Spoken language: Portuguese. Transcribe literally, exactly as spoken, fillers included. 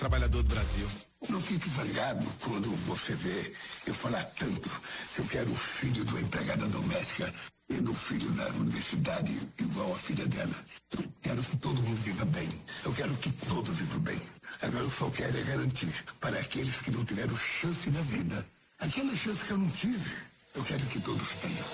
trabalhador do Brasil. Não fique zangado quando você vê eu falar tanto que eu quero o filho de uma empregada doméstica e do filho da universidade igual a filha dela. Eu quero que todo mundo viva bem. Eu quero que todos vivam bem. Agora eu só quero é garantir para aqueles que não tiveram chance na vida. Aquela chance que eu não tive, eu quero que todos tenham.